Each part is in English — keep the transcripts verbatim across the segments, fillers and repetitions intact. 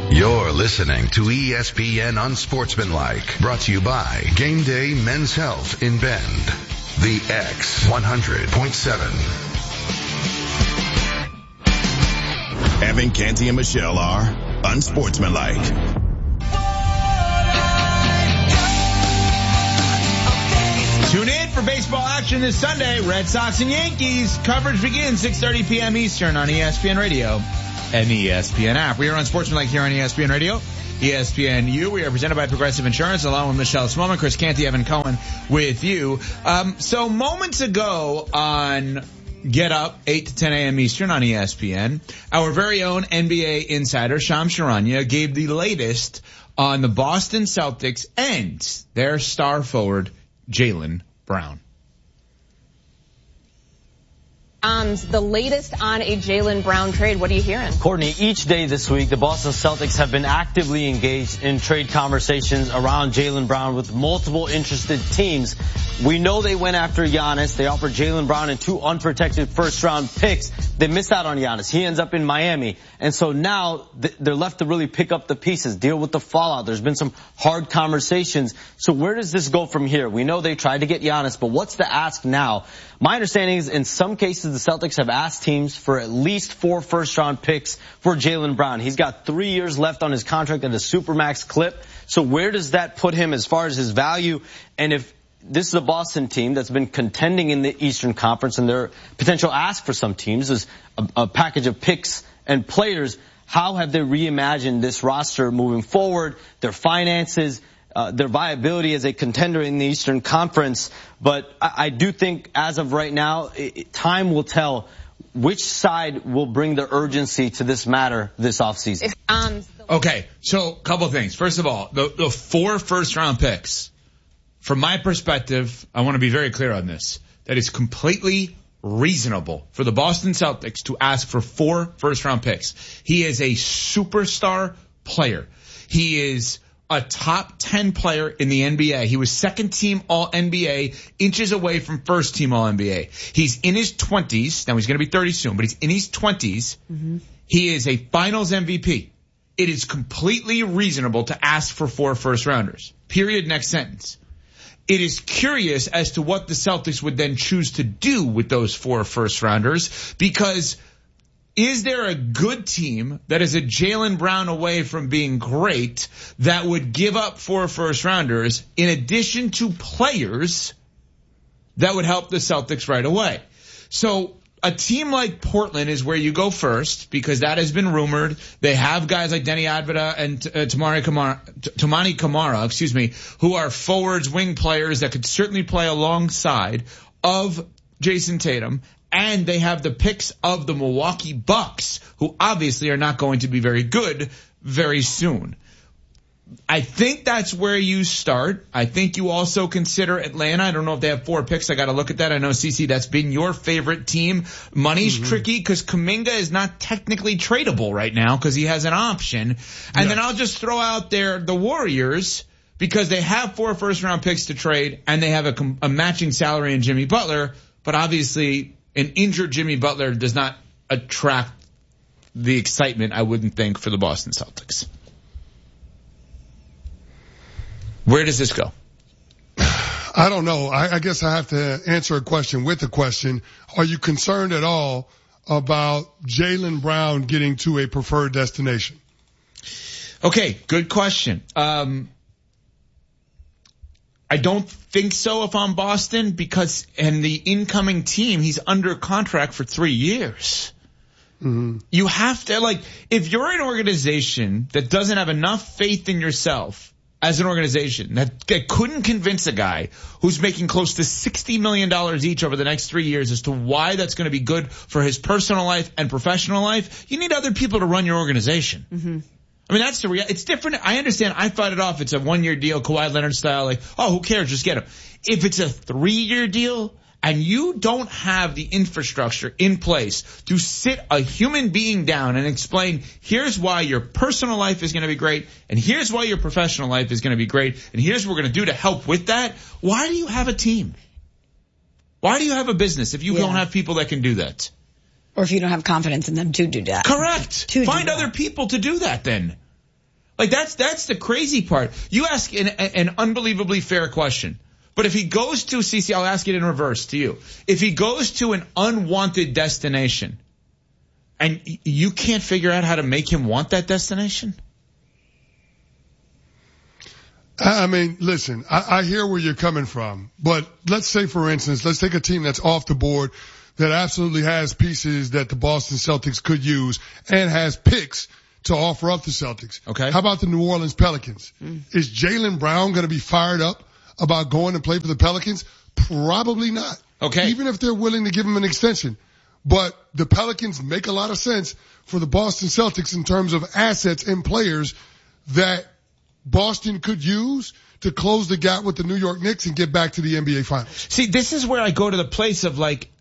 You're listening to E S P N Unsportsmanlike, brought to you by Game Day Men's Health in Bend. The X one hundred point seven. Evan, Canty, and Michelle are unsportsmanlike. Tune in for baseball action this Sunday. Red Sox and Yankees. Coverage begins six thirty p.m. Eastern on E S P N Radio and E S P N app. We are unsportsmanlike here on E S P N Radio, E S P N U. We are presented by Progressive Insurance, along with Michelle Smallman, Chris Canty, Evan Cohen with you. Um, so moments ago on Get Up, eight to ten a.m. Eastern on E S P N, our very own N B A insider, Shams Charania, gave the latest on the Boston Celtics and their star forward, Jaylen Brown. Um, the latest on a Jaylen Brown trade. What are you hearing? Courtney, each day this week, the Boston Celtics have been actively engaged in trade conversations around Jaylen Brown with multiple interested teams. We know they went after Giannis. They offered Jaylen Brown and two unprotected first-round picks. They missed out on Giannis. He ends up in Miami. And so now they're left to really pick up the pieces, deal with the fallout. There's been some hard conversations. So where does this go from here? We know they tried to get Giannis, but what's the ask now? My understanding is in some cases the Celtics have asked teams for at least four first-round picks for Jaylen Brown. He's got three years left on his contract at a supermax clip. So where does that put him as far as his value? And if this is a Boston team that's been contending in the Eastern Conference, and their potential ask for some teams is a, a package of picks and players, how have they reimagined this roster moving forward, their finances, Uh, their viability as a contender in the Eastern Conference? But I, I do think as of right now, it, time will tell which side will bring the urgency to this matter this offseason. Um, okay, so a couple of things. First of all, the, the four first-round picks, from my perspective, I want to be very clear on this, that it's completely reasonable for the Boston Celtics to ask for four first-round picks. He is a superstar player. He is a top ten player in the N B A. He was second team all N B A, inches away from first team all N B A. He's in his twenties. Now he's going to be thirty soon, but he's in his twenties. Mm-hmm. He is a finals M V P. It is completely reasonable to ask for four first rounders. Period. Next sentence. It is curious as to what the Celtics would then choose to do with those four first rounders, because is there a good team that is a Jaylen Brown away from being great that would give up four first rounders in addition to players that would help the Celtics right away? So a team like Portland is where you go first, because that has been rumored. They have guys like Denny Advida and uh, Tamari Kamara, Tamani Kamara, excuse me, who are forwards, wing players that could certainly play alongside of Jason Tatum. And they have the picks of the Milwaukee Bucks, who obviously are not going to be very good very soon. I think that's where you start. I think you also consider Atlanta. I don't know if they have four picks. I got to look at that. I know, Cece, that's been your favorite team. Money's mm-hmm. tricky because Kuminga is not technically tradable right now because he has an option. And yeah. then I'll just throw out there the Warriors, because they have four first-round picks to trade, and they have a, a matching salary in Jimmy Butler. But obviously, an injured Jimmy Butler does not attract the excitement, I wouldn't think, for the Boston Celtics. Where does this go? I don't know. I, I guess I have to answer a question with a question. Are you concerned at all about Jaylen Brown getting to a preferred destination? Okay, good question. Um, I don't think so if I'm Boston, because in the incoming team, he's under contract for three years. Mm-hmm. You have to, like, if you're an organization that doesn't have enough faith in yourself as an organization, that, that couldn't convince a guy who's making close to sixty million dollars each over the next three years as to why that's going to be good for his personal life and professional life, you need other people to run your organization. Mm-hmm. I mean, that's the reality. It's different. I understand. I fight it off. It's a one-year deal, Kawhi Leonard style. Like, oh, who cares? Just get him. If it's a three-year deal and you don't have the infrastructure in place to sit a human being down and explain, here's why your personal life is going to be great, and here's why your professional life is going to be great, and here's what we're going to do to help with that, why do you have a team? Why do you have a business if you yeah. don't have people that can do that? Or if you don't have confidence in them to do that. Correct. To Find do other that. people to do that then. Like that's, that's the crazy part. You ask an, an unbelievably fair question. But if he goes to, C C, I'll ask it in reverse to you. If he goes to an unwanted destination and you can't figure out how to make him want that destination? I mean, listen, I, I hear where you're coming from, but let's say, for instance, let's take a team that's off the board that absolutely has pieces that the Boston Celtics could use and has picks to offer up the Celtics. Okay. How about the New Orleans Pelicans? Mm. Is Jaylen Brown going to be fired up about going to play for the Pelicans? Probably not. Okay. Even if they're willing to give him an extension. But the Pelicans make a lot of sense for the Boston Celtics in terms of assets and players that Boston could use to close the gap with the New York Knicks and get back to the N B A Finals. See, this is where I go to the place of like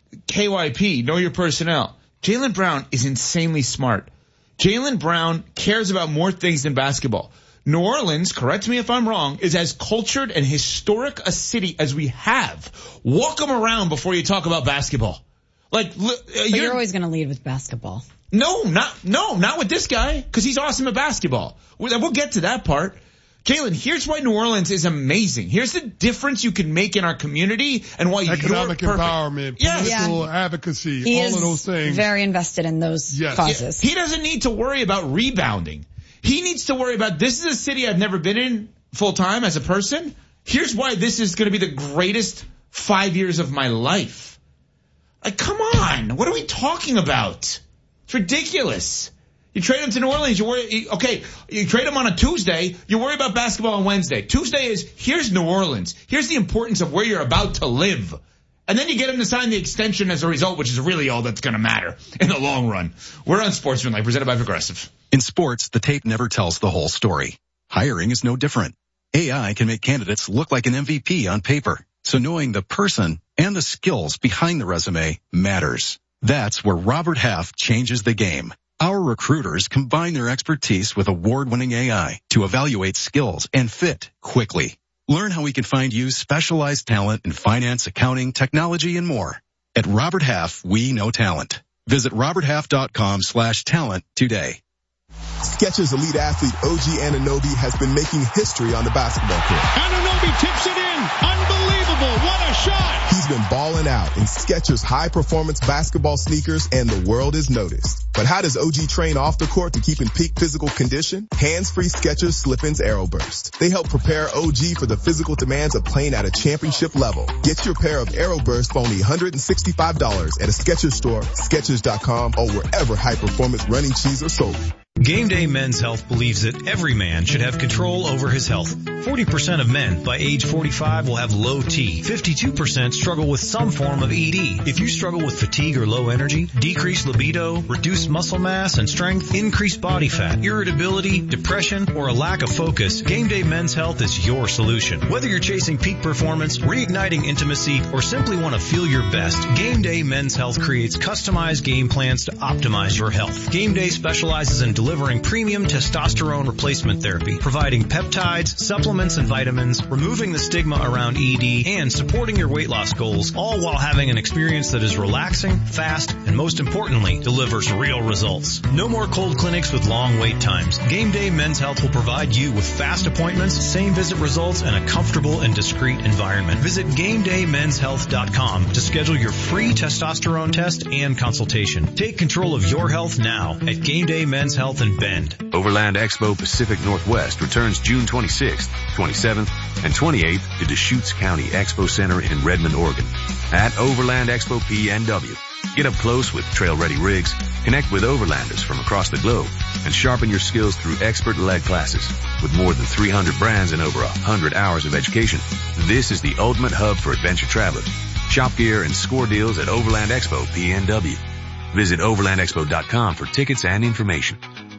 K Y P, know your personnel. Jaylen Brown is insanely smart. Jaylen Brown cares about more things than basketball. New Orleans, correct me if I'm wrong, is as cultured and historic a city as we have. Walk them around before you talk about basketball. Like, uh, but you're, you're always going to lead with basketball. No, not no, not with this guy, because he's awesome at basketball. We'll, we'll get to that part. Jalen, here's why New Orleans is amazing. Here's the difference you can make in our community and why economic you're empowerment, yes. political yeah. advocacy, he all is of those things. Very invested in those yes. causes. He doesn't need to worry about rebounding. He needs to worry about, this is a city I've never been in full time as a person. Here's why this is going to be the greatest five years of my life. Like, come on. What are we talking about? It's ridiculous. You trade him to New Orleans, you worry, okay, you trade him on a Tuesday, you worry about basketball on Wednesday. Tuesday is, here's New Orleans. Here's the importance of where you're about to live. And then you get him to sign the extension as a result, which is really all that's going to matter in the long run. We're on Sportsmanlike, presented by Progressive. In sports, the tape never tells the whole story. Hiring is no different. A I can make candidates look like an M V P on paper. So knowing the person and the skills behind the resume matters. That's where Robert Half changes the game. Our recruiters combine their expertise with award-winning A I to evaluate skills and fit quickly. Learn how we can find you specialized talent in finance, accounting, technology, and more. At Robert Half, we know talent. Visit roberthalf.com slash talent today. Skechers elite athlete O G Anunoby has been making history on the basketball court. Anunoby tips it in. Unbelievable. What a shot. He's been balling out in Skechers high-performance basketball sneakers, and the world is noticed. But how does O G train off the court to keep in peak physical condition? Hands-free Skechers Slip-ins Aeroburst. They help prepare O G for the physical demands of playing at a championship level. Get your pair of Aeroburst for only one hundred sixty-five dollars at a Skechers store, Skechers dot com, or wherever high-performance running shoes are sold. Game Day Men's Health believes that every man should have control over his health. forty percent of men by age forty-five will have low T. fifty-two percent struggle with some form of E D. If you struggle with fatigue or low energy, decreased libido, reduced muscle mass and strength, increased body fat, irritability, depression, or a lack of focus, Game Day Men's Health is your solution. Whether you're chasing peak performance, reigniting intimacy, or simply want to feel your best, Game Day Men's Health creates customized game plans to optimize your health. Game Day specializes in delivering premium testosterone replacement therapy, providing peptides, supplements, and vitamins, removing the stigma around E D, and supporting your weight loss goals, all while having an experience that is relaxing, fast, and most importantly, delivers real results. No more cold clinics with long wait times. Game Day Men's Health will provide you with fast appointments, same visit results, and a comfortable and discreet environment. Visit game day men's health dot com to schedule your free testosterone test and consultation. Take control of your health now at Game Day Men's Health in Bend. Overland Expo Pacific Northwest returns June twenty-sixth, twenty-seventh, and twenty-eighth to Deschutes County Expo Center in Redmond, Oregon. At Overland Expo P N W, get up close with trail-ready rigs, connect with overlanders from across the globe, and sharpen your skills through expert-led classes. With more than three hundred brands and over one hundred hours of education, this is the ultimate hub for adventure travelers. Shop gear and score deals at Overland Expo P N W. Visit overland expo dot com for tickets and information.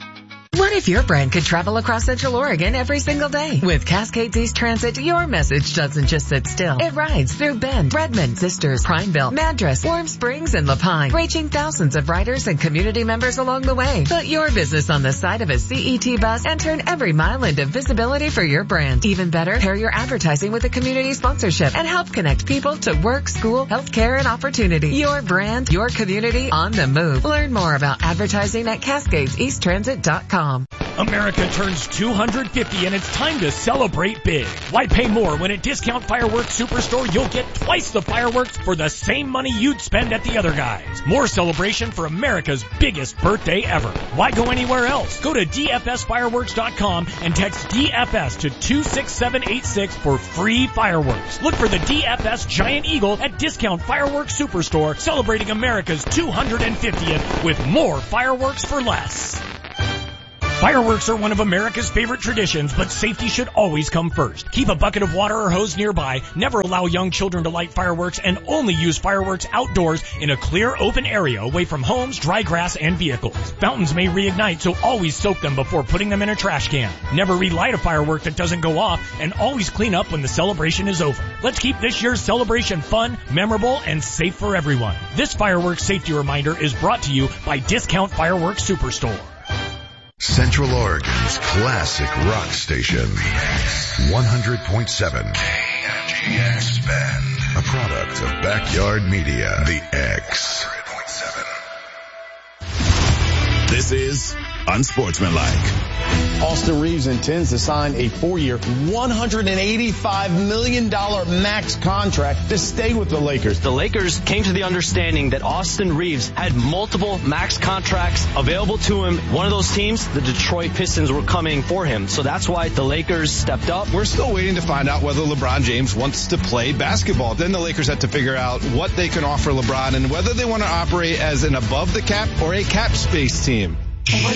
What if your brand could travel across Central Oregon every single day? With Cascades East Transit, your message doesn't just sit still. It rides through Bend, Redmond, Sisters, Prineville, Madras, Warm Springs, and Lapine, reaching thousands of riders and community members along the way. Put your business on the side of a C E T bus and turn every mile into visibility for your brand. Even better, pair your advertising with a community sponsorship and help connect people to work, school, healthcare, and opportunity. Your brand, your community, on the move. Learn more about advertising at cascades east transit dot com. America turns two hundred fifty and it's time to celebrate big. Why pay more when at Discount Fireworks Superstore you'll get twice the fireworks for the same money you'd spend at the other guys? More celebration for America's biggest birthday ever. Why go anywhere else? Go to D F S fireworks dot com and text D F S to two six seven eight six for free fireworks. Look for the D F S Giant Eagle at Discount Fireworks Superstore, celebrating America's two hundred fiftieth with more fireworks for less. Fireworks are one of America's favorite traditions, but safety should always come first. Keep a bucket of water or hose nearby, never allow young children to light fireworks, and only use fireworks outdoors in a clear, open area away from homes, dry grass, and vehicles. Fountains may reignite, so always soak them before putting them in a trash can. Never relight a firework that doesn't go off, and always clean up when the celebration is over. Let's keep this year's celebration fun, memorable, and safe for everyone. This fireworks safety reminder is brought to you by Discount Fireworks Superstore. Central Oregon's classic rock station, one hundred point seven K N G X Bend, a product of Backyard Media, The X. This is Unsportsmanlike. Austin Reeves intends to sign a four-year, one hundred eighty-five million dollars max contract to stay with the Lakers. The Lakers came to the understanding that Austin Reeves had multiple max contracts available to him. One of those teams, the Detroit Pistons, were coming for him. So that's why the Lakers stepped up. We're still waiting to find out whether LeBron James wants to play basketball. Then the Lakers have to figure out what they can offer LeBron and whether they want to operate as an above the cap or a cap space team.